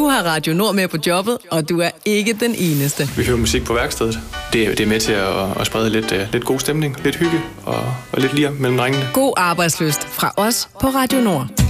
Du har Radio Nord med på jobbet, og du er ikke den eneste. Vi hører musik på værkstedet. Det er med til at sprede lidt god stemning, lidt hygge og lidt lir mellem drengene. God arbejdslyst fra os på Radio Nord.